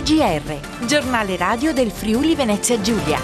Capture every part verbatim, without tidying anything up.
G R, giornale radio del Friuli Venezia Giulia.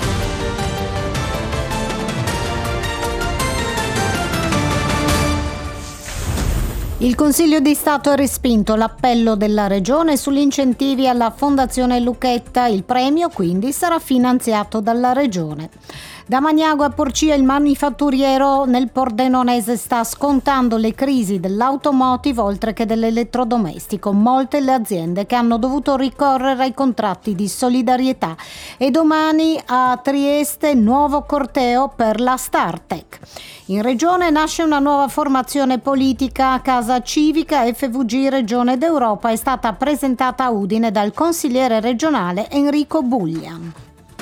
Il Consiglio di Stato ha respinto l'appello della Regione sugli incentivi alla Fondazione Lucchetta. Il premio quindi sarà finanziato dalla Regione. Da Magnago a Porcia il manifatturiero nel Pordenonese sta scontando le crisi dell'automotive oltre che dell'elettrodomestico. Molte le aziende che hanno dovuto ricorrere ai contratti di solidarietà. E domani a Trieste nuovo corteo per la Startec. In Regione nasce una nuova formazione politica. Casa Civica F V G Regione d'Europa è stata presentata a Udine dal consigliere regionale Enrico Buglia.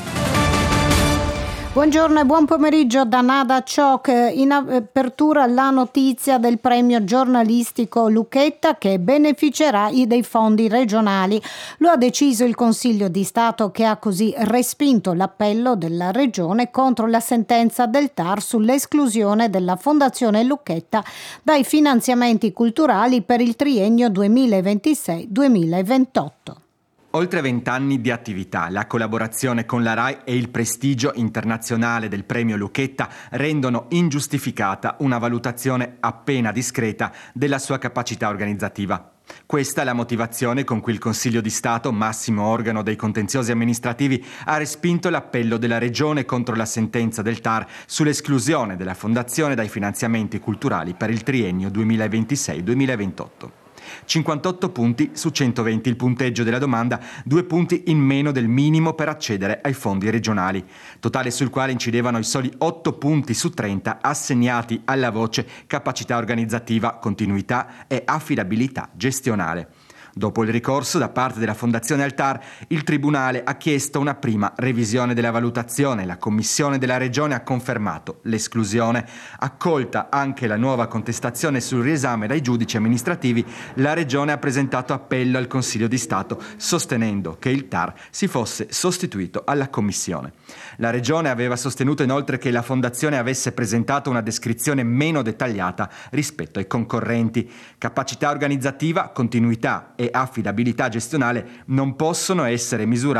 Buongiorno e buon pomeriggio da Nada Ciocc. In apertura la notizia del premio giornalistico Lucchetta che beneficerà dei fondi regionali. Lo ha deciso il Consiglio di Stato, che ha così respinto l'appello della Regione contro la sentenza del T A R sull'esclusione della Fondazione Lucchetta dai finanziamenti culturali per il triennio duemilaventisei duemilaventotto. Oltre vent'anni di attività, la collaborazione con la RAI e il prestigio internazionale del premio Lucchetta rendono ingiustificata una valutazione appena discreta della sua capacità organizzativa. Questa è la motivazione con cui il Consiglio di Stato, massimo organo dei contenziosi amministrativi, ha respinto l'appello della Regione contro la sentenza del T A R sull'esclusione della Fondazione dai finanziamenti culturali per il triennio duemilaventisei duemilaventotto. cinquantotto punti su centoventi il punteggio della domanda, due punti in meno del minimo per accedere ai fondi regionali, totale sul quale incidevano i soli otto punti su trenta assegnati alla voce capacità organizzativa, continuità e affidabilità gestionale. Dopo il ricorso da parte della Fondazione al T A R, il Tribunale ha chiesto una prima revisione della valutazione. La Commissione della Regione ha confermato l'esclusione. Accolta anche la nuova contestazione sul riesame dai giudici amministrativi, la Regione ha presentato appello al Consiglio di Stato, sostenendo che il T A R si fosse sostituito alla Commissione. La Regione aveva sostenuto inoltre che la Fondazione avesse presentato una descrizione meno dettagliata rispetto ai concorrenti. Capacità organizzativa, continuità e affidabilità gestionale non possono essere misurate